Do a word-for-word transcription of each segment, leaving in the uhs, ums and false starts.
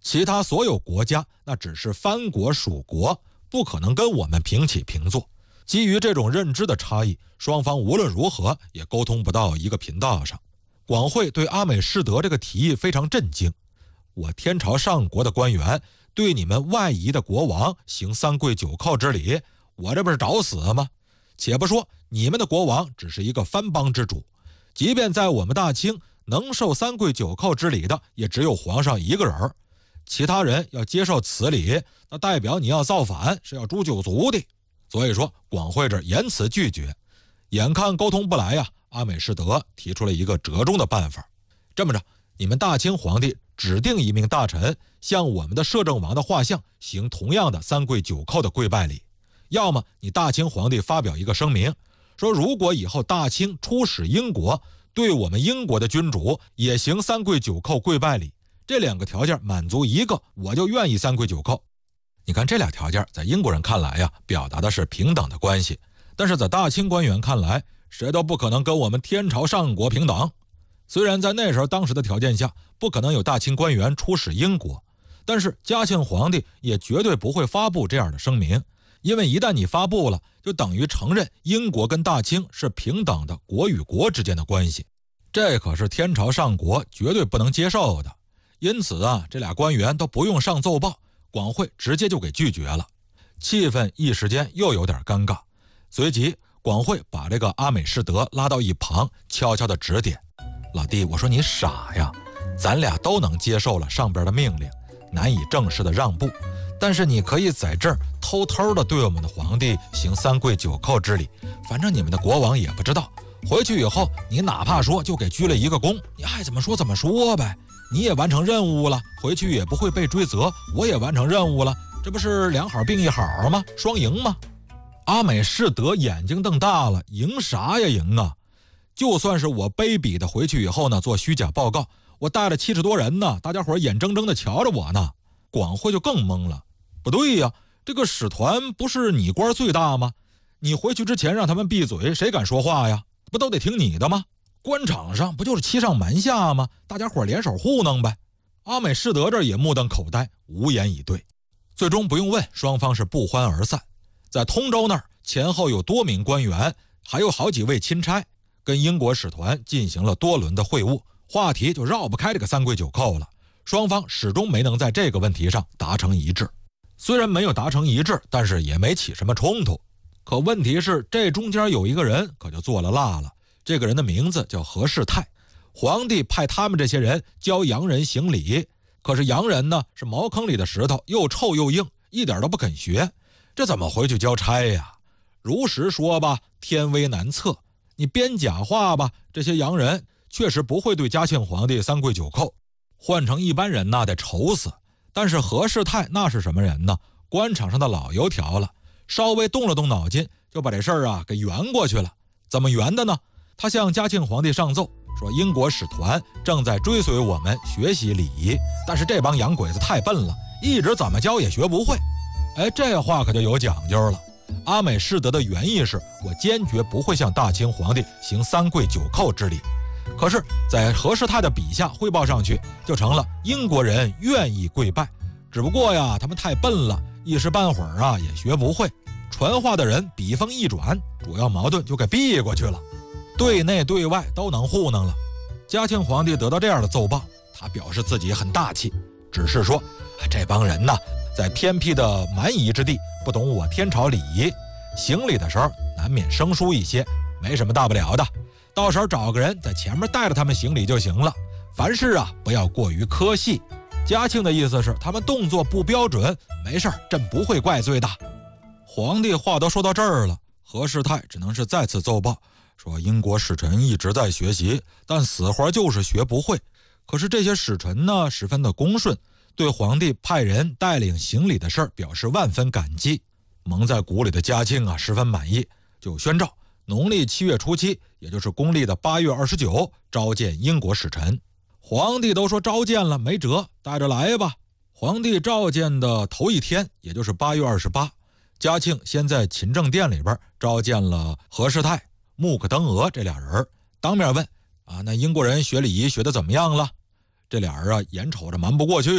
其他所有国家那只是藩国属国，不可能跟我们平起平坐。基于这种认知的差异，双方无论如何也沟通不到一个频道上。广惠对阿美士德这个提议非常震惊，我天朝上国的官员对你们外夷的国王行三跪九叩之礼，我这不是找死吗？且不说你们的国王只是一个藩邦之主，即便在我们大清，能受三跪九叩之礼的也只有皇上一个人，其他人要接受此礼，那代表你要造反，是要诛九族的。所以说广惠这严词拒绝。眼看沟通不来呀，阿美士德提出了一个折中的办法。这么着，你们大清皇帝指定一名大臣向我们的摄政王的画像行同样的三跪九叩的跪拜礼，要么你大清皇帝发表一个声明，说如果以后大清出使英国，对我们英国的君主也行三跪九叩跪拜礼，这两个条件满足一个，我就愿意三跪九叩。你看这俩条件在英国人看来呀，表达的是平等的关系，但是在大清官员看来，谁都不可能跟我们天朝上国平等。虽然在那时候当时的条件下不可能有大清官员出使英国，但是嘉庆皇帝也绝对不会发布这样的声明，因为一旦你发布了，就等于承认英国跟大清是平等的国与国之间的关系，这可是天朝上国绝对不能接受的。因此啊，这俩官员都不用上奏报，广惠直接就给拒绝了，气氛一时间又有点尴尬。随即广惠把这个阿美士德拉到一旁，悄悄地指点：老弟，我说你傻呀，咱俩都能接受了上边的命令，难以正式的让步，但是你可以在这儿偷偷的对我们的皇帝行三跪九叩之礼，反正你们的国王也不知道，回去以后你哪怕说就给鞠了一个躬，你爱怎么说怎么说呗，你也完成任务了，回去也不会被追责，我也完成任务了，这不是两好并一好吗？双赢吗？阿美士德眼睛瞪大了，赢啥呀赢啊？就算是我卑鄙的回去以后呢，做虚假报告，我带了七十多人呢，大家伙眼睁睁的瞧着我呢。广惠就更懵了，不对呀，这个使团不是你官最大吗？你回去之前让他们闭嘴，谁敢说话呀？不都得听你的吗？官场上不就是欺上瞒下吗？大家伙联手糊弄呗。阿美士德这也目瞪口呆，无言以对。最终不用问，双方是不欢而散。在通州那儿，前后有多名官员，还有好几位钦差，跟英国使团进行了多轮的会晤，话题就绕不开这个三跪九叩了。双方始终没能在这个问题上达成一致。虽然没有达成一致，但是也没起什么冲突。可问题是，这中间有一个人可就做了辣了。这个人的名字叫何世泰。皇帝派他们这些人教洋人行礼，可是洋人呢是茅坑里的石头，又臭又硬，一点都不肯学。这怎么回去交差呀？如实说吧，天威难测；你编假话吧，这些洋人确实不会对嘉庆皇帝三跪九叩。换成一般人那得愁死。但是何世泰那是什么人呢？官场上的老油条了，稍微动了动脑筋，就把这事儿啊给圆过去了。怎么圆的呢？他向嘉庆皇帝上奏说，英国使团正在追随我们学习礼仪，但是这帮洋鬼子太笨了，一直怎么教也学不会。哎，这话可就有讲究了。阿美士德的原意是，我坚决不会向大清皇帝行三跪九叩之礼。可是在何世泰的笔下汇报上去，就成了英国人愿意跪拜，只不过呀，他们太笨了，一时半会儿啊也学不会。传话的人笔锋一转，主要矛盾就给避过去了，对内对外都能糊弄了。嘉庆皇帝得到这样的奏报，他表示自己很大气，只是说这帮人呢，在偏僻的蛮夷之地，不懂我天朝礼仪，行礼的时候难免生疏一些，没什么大不了的，到时候找个人在前面带着他们行礼就行了，凡事啊不要过于苛细。嘉庆的意思是，他们动作不标准，没事，朕不会怪罪的。皇帝话都说到这儿了，何世泰只能是再次奏报说，英国使臣一直在学习，但死活就是学不会。可是这些使臣呢，十分的恭顺，对皇帝派人带领行礼的事儿表示万分感激。蒙在鼓里的嘉庆啊，十分满意，就宣诏农历七月初七，也就是公历的八月二十九，召见英国使臣。皇帝都说召见了，没辙，带着来吧。皇帝召见的头一天，也就是八月二十八，嘉庆先在勤政殿里边召见了何世泰、穆克登额这俩人，当面问啊，那英国人学礼仪学得怎么样了？这俩人啊，眼瞅着瞒不过去了，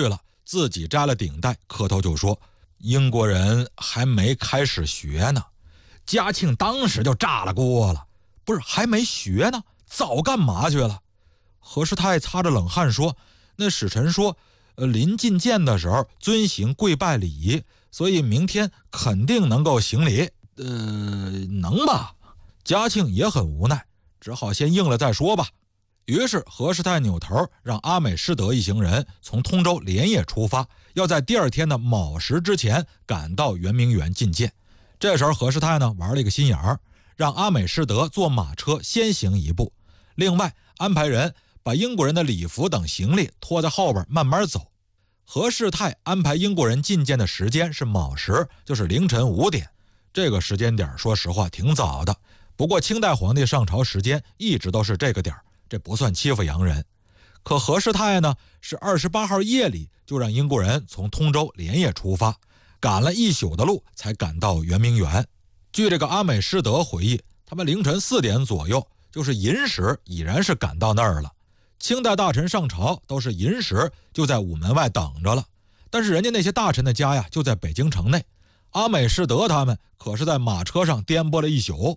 自己摘了顶戴，磕头就说：“英国人还没开始学呢。”嘉庆当时就炸了锅了，不是还没学呢，早干嘛去了？何世泰擦着冷汗说：“那使臣说，呃，临进谏的时候遵行跪拜礼仪，所以明天肯定能够行礼。呃，能吧？”嘉庆也很无奈，只好先应了再说吧。于是何世泰扭头让阿美士德一行人从通州连夜出发，要在第二天的卯时之前赶到圆明园觐见。这时候何世泰呢玩了一个心眼儿，让阿美士德坐马车先行一步，另外安排人把英国人的礼服等行李拖在后边慢慢走。何世泰安排英国人觐见的时间是卯时，就是凌晨五点。这个时间点说实话挺早的，不过清代皇帝上朝时间一直都是这个点，这不算欺负洋人。可何世泰呢是二十八号夜里就让英国人从通州连夜出发，赶了一宿的路才赶到圆明园。据这个阿美士德回忆，他们凌晨四点左右，就是寅时已然是赶到那儿了。清代大臣上朝都是寅时就在午门外等着了，但是人家那些大臣的家呀就在北京城内，阿美士德他们可是在马车上颠簸了一宿。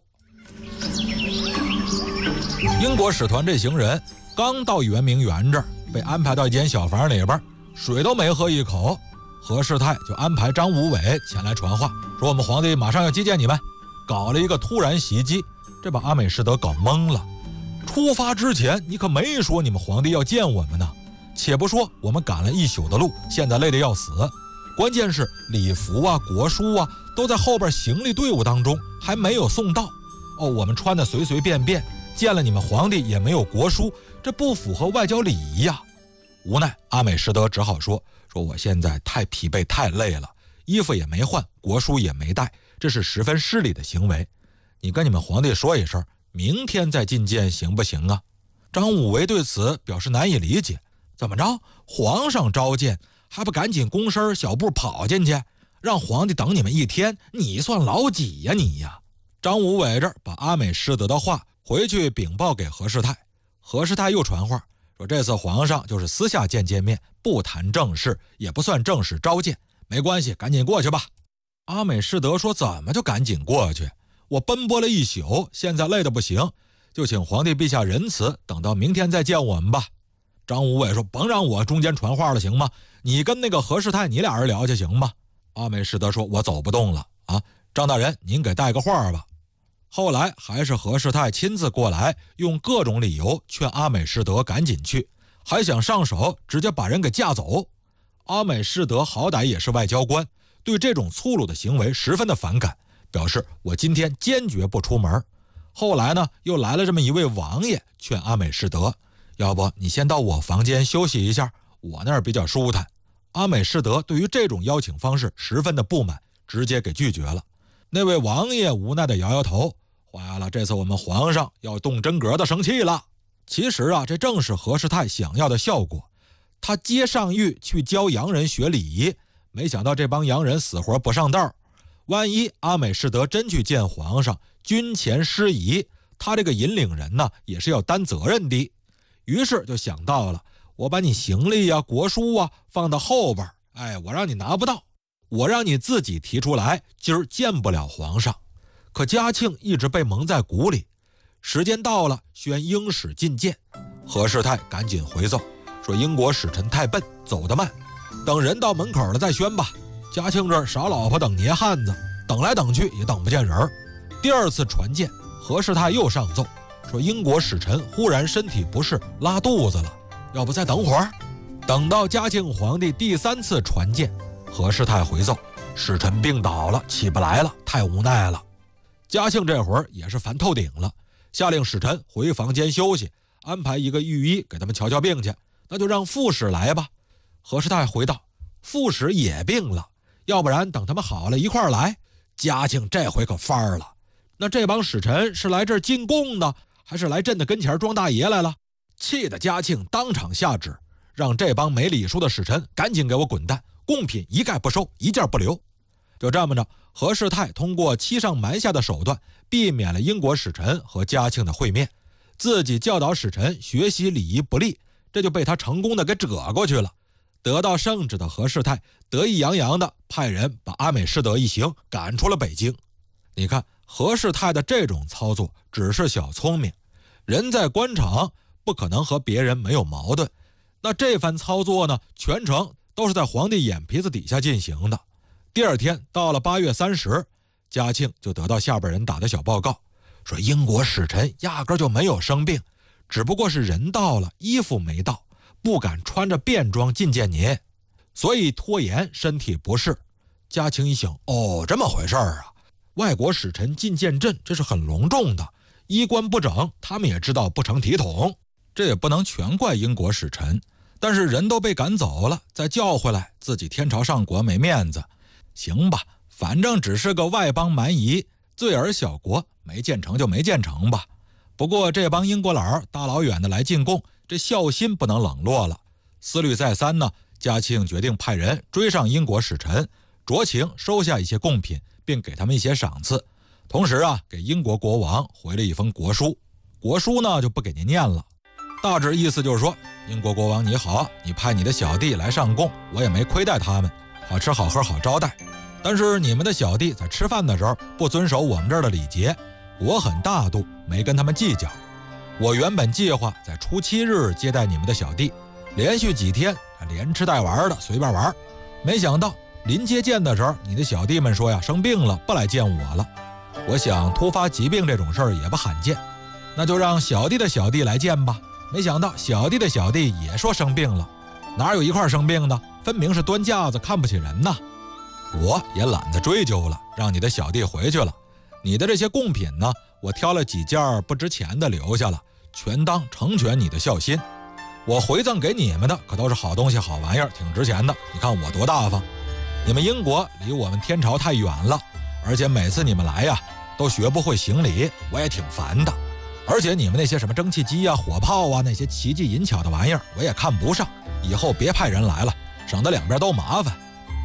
英国使团这行人刚到圆明园这儿，被安排到一间小房里边，水都没喝一口，何世泰就安排张武伟前来传话，说我们皇帝马上要接见你们，搞了一个突然袭击，这把阿美士德搞懵了。出发之前你可没说你们皇帝要见我们呢，且不说我们赶了一宿的路，现在累得要死，关键是礼服啊国书啊都在后边行李队伍当中还没有送到。哦，我们穿的随随便便，见了你们皇帝也没有国书，这不符合外交礼仪呀。无奈阿美士德只好说说我现在太疲惫太累了，衣服也没换，国书也没带，这是十分失礼的行为，你跟你们皇帝说一声，明天再觐见行不行啊？张武维对此表示难以理解，怎么着，皇上召见还不赶紧躬身小步跑进去，让皇帝等你们一天，你算老几呀你呀？张武伟这把阿美士德的话回去禀报给何世泰，何世泰又传话说这次皇上就是私下见见面，不谈正事，也不算正式召见，没关系，赶紧过去吧。阿美士德说怎么就赶紧过去？我奔波了一宿，现在累得不行，就请皇帝陛下仁慈，等到明天再见我们吧。张武伟说甭让我中间传话了行吗？你跟那个何世泰你俩人聊去行吗？阿美士德说我走不动了啊，张大人您给带个话吧。后来还是何世泰亲自过来，用各种理由劝阿美士德赶紧去，还想上手直接把人给架走。阿美士德好歹也是外交官，对这种粗鲁的行为十分的反感，表示我今天坚决不出门。后来呢又来了这么一位王爷劝阿美士德，要不你先到我房间休息一下，我那儿比较舒坦。阿美士德对于这种邀请方式十分的不满，直接给拒绝了。那位王爷无奈的摇摇头，坏了，这次我们皇上要动真格的生气了。其实啊，这正是何世泰想要的效果。他接上谕去教洋人学礼仪，没想到这帮洋人死活不上道，万一阿美士德真去见皇上，军前失仪，他这个引领人呢也是要担责任的。于是就想到了，我把你行李啊国书啊放到后边，哎，我让你拿不到，我让你自己提出来，今儿见不了皇上。可嘉庆一直被蒙在鼓里，时间到了宣英使觐见，何世泰赶紧回奏说英国使臣太笨，走得慢，等人到门口了再宣吧。嘉庆这儿傻老婆等泥汉子，等来等去也等不见人。第二次传见，何世泰又上奏说英国使臣忽然身体不适，拉肚子了，要不再等会儿。等到嘉庆皇帝第三次传见，何世泰回奏使臣病倒了，起不来了，太无奈了。嘉庆这会儿也是烦透顶了，下令使臣回房间休息，安排一个御医给他们瞧瞧病去，那就让副使来吧。何世泰回道副使也病了，要不然等他们好了一块儿来。嘉庆这回可翻儿了，那这帮使臣是来这儿进贡的，还是来朕的跟前装大爷来了？气得嘉庆当场下旨，让这帮没礼数的使臣赶紧给我滚蛋，贡品一概不收，一件不留。就这么着，何世泰通过欺上瞒下的手段，避免了英国使臣和嘉庆的会面，自己教导使臣学习礼仪不力，这就被他成功的给遮过去了。 得到圣旨的何世泰得意洋洋地派人把阿美士德一行赶出了北京。你看何世泰的这种操作只是小聪明，人在官场不可能和别人没有矛盾，那这番操作呢，全程都是在皇帝眼皮子底下进行的。第二天到了八月三十，嘉庆就得到下边人打的小报告，说英国使臣压根就没有生病，只不过是人到了，衣服没到，不敢穿着便装觐见您，所以拖延，身体不适。嘉庆一想，哦，这么回事儿啊，外国使臣觐见朕，这是很隆重的，衣冠不整，他们也知道不成体统，这也不能全怪英国使臣，但是人都被赶走了，再叫回来，自己天朝上国没面子。行吧，反正只是个外邦蛮夷，罪而小国，没建成就没建成吧。不过这帮英国佬大老远的来进贡，这孝心不能冷落了。思虑再三呢，嘉庆决定派人追上英国使臣，酌情收下一些贡品，并给他们一些赏赐。同时啊，给英国国王回了一封国书。国书呢就不给您念了，大致意思就是说，英国国王你好，你派你的小弟来上贡，我也没亏待他们，好吃好喝好招待。但是你们的小弟在吃饭的时候不遵守我们这儿的礼节，我很大度，没跟他们计较。我原本计划在初七日接待你们的小弟，连续几天连吃带玩的随便玩，没想到临接见的时候，你的小弟们说呀生病了，不来见我了。我想突发疾病这种事儿也不罕见，那就让小弟的小弟来见吧。没想到小弟的小弟也说生病了，哪有一块生病的，分明是端架子看不起人呐。我也懒得追究了，让你的小弟回去了。你的这些贡品呢，我挑了几件不值钱的留下了，全当成全你的孝心。我回赠给你们的可都是好东西好玩意儿，挺值钱的，你看我多大方。你们英国离我们天朝太远了，而且每次你们来呀都学不会行礼，我也挺烦的。而且你们那些什么蒸汽机啊火炮啊，那些奇技淫巧的玩意儿我也看不上，以后别派人来了，省得两边都麻烦。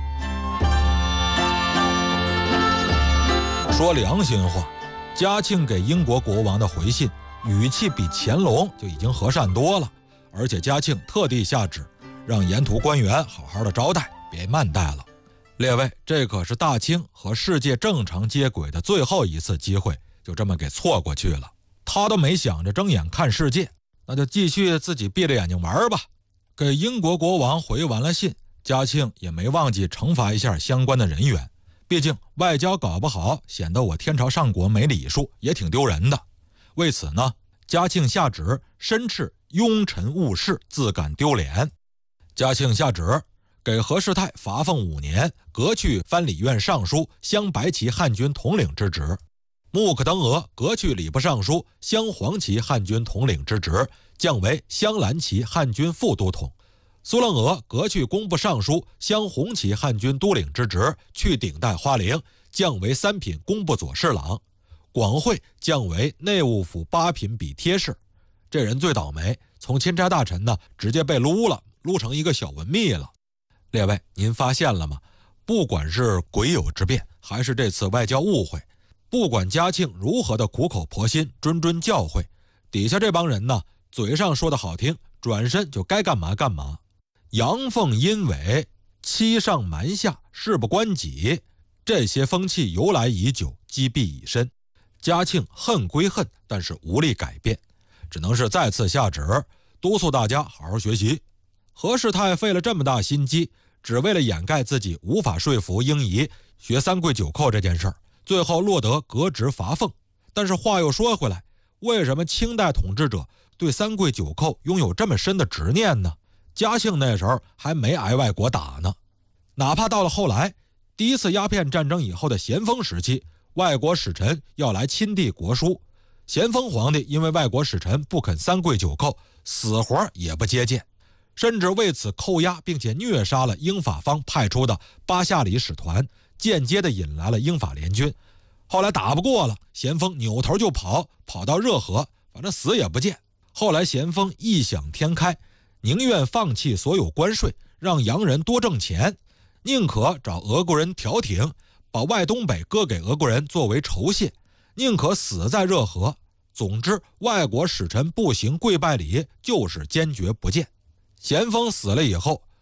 说良心话，嘉庆给英国国王的回信语气比乾隆就已经和善多了，而且嘉庆特地下旨让沿途官员好好的招待，别慢待了。列位，这可是大清和世界正常接轨的最后一次机会，就这么给错过去了。他都没想着睁眼看世界，那就继续自己闭着眼睛玩吧。给英国国王回完了信，嘉庆也没忘记惩罚一下相关的人员，毕竟外交搞不好，显得我天朝上国没礼数，也挺丢人的。为此呢，嘉庆下旨申斥庸臣误事，自感丢脸。嘉庆下旨给何世泰罚俸五年，革去藩礼院尚书镶白旗汉军统领之职；穆克登额革去礼部尚书镶黄旗汉军统领之职，降为镶蓝旗汉军副都统；苏楞额革去工部尚书镶红旗汉军都领之职，去顶戴花翎，降为三品工部左侍郎；广惠降为内务府八品笔贴士。这人最倒霉，从钦差大臣呢直接被撸了，撸成一个小文秘了。列位，您发现了吗？不管是癸酉之变，还是这次外交误会，不管嘉庆如何的苦口婆心谆谆教诲，底下这帮人呢，嘴上说的好听，转身就该干嘛干嘛，阳奉阴违，欺上瞒下，事不关己，这些风气由来已久，积弊已深。嘉庆恨归恨，但是无力改变，只能是再次下旨督促大家好好学习。何世泰费了这么大心机，只为了掩盖自己无法说服英仪学三跪九叩这件事儿，最后落得革职罚俸。但是话又说回来，为什么清代统治者对三跪九叩拥有这么深的执念呢？嘉庆那时候还没挨外国打呢，哪怕到了后来第一次鸦片战争以后的咸丰时期，外国使臣要来亲递国书，咸丰皇帝因为外国使臣不肯三跪九叩，死活也不接见，甚至为此扣押并且虐杀了英法方派出的巴夏里使团，间接地引来了英法联军。后来打不过了，咸丰扭头就跑，跑到热河，反正死也不见。后来咸丰异想天开，宁愿放弃所有关税，让洋人多挣钱，宁可找俄国人调停，把外东北割给俄国人作为酬谢，宁可死在热河。总之，外国使臣不行跪拜礼，就是坚决不见。咸丰死了以后，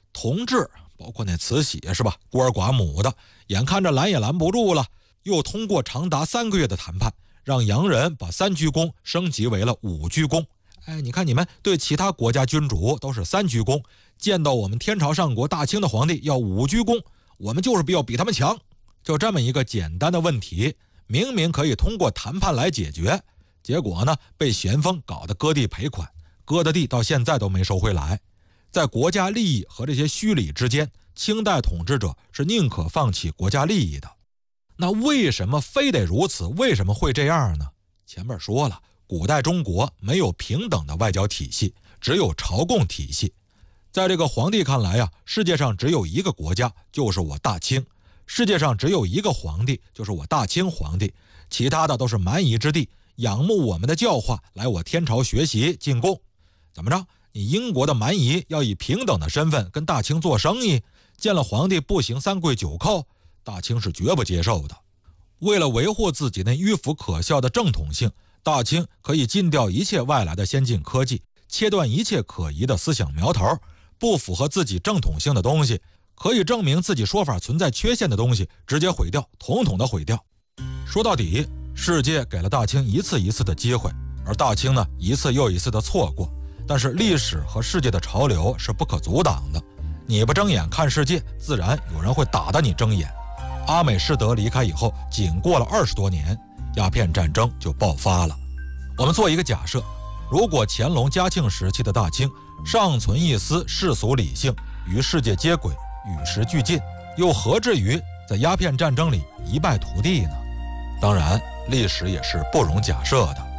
同治包括那慈禧是吧，孤儿寡母的，眼看着拦也拦不住了，又通过长达三个月的谈判，让洋人把三鞠躬升级为了五鞠躬。哎，你看你们对其他国家君主都是三鞠躬，见到我们天朝上国大清的皇帝要五鞠躬，我们就是要比他们强。就这么一个简单的问题，明明可以通过谈判来解决，结果呢被咸丰搞得割地赔款，割的地到现在都没收回来。在国家利益和这些虚礼之间，清代统治者是宁可放弃国家利益的。那为什么非得如此？为什么会这样呢？前面说了，古代中国没有平等的外交体系，只有朝贡体系。在这个皇帝看来呀，世界上只有一个国家，就是我大清；世界上只有一个皇帝，就是我大清皇帝，其他的都是蛮夷之地，仰慕我们的教化，来我天朝学习进贡。怎么着？你英国的蛮夷要以平等的身份跟大清做生意，见了皇帝不行三跪九叩，大清是绝不接受的。为了维护自己那迂腐可笑的正统性，大清可以禁掉一切外来的先进科技，切断一切可疑的思想苗头，不符合自己正统性的东西，可以证明自己说法存在缺陷的东西，直接毁掉，统统的毁掉。说到底，世界给了大清一次一次的机会，而大清呢，一次又一次的错过。但是历史和世界的潮流是不可阻挡的，你不睁眼看世界，自然有人会打得你睁眼。阿美士德离开以后，仅过了二十多年，鸦片战争就爆发了。我们做一个假设，如果乾隆嘉庆时期的大清尚存一丝世俗理性，与世界接轨，与时俱进，又何至于在鸦片战争里一败涂地呢？当然，历史也是不容假设的。